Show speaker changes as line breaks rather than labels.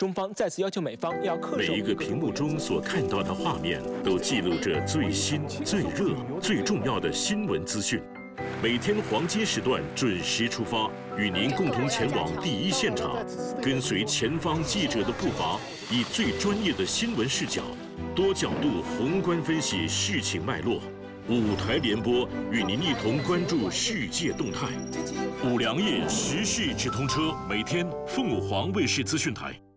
中方再次要求美方要恪守
每一个屏幕中所看到的画面，都记录着最新、最热、最重要的新闻资讯。每天黄金时段准时出发，与您共同前往第一现场，跟随前方记者的步伐，以最专业的新闻视角，多角度宏观分析事情脉络。5台联播与您一同关注世界动态。5粮液时事直通车，每天凤凰卫视资讯台。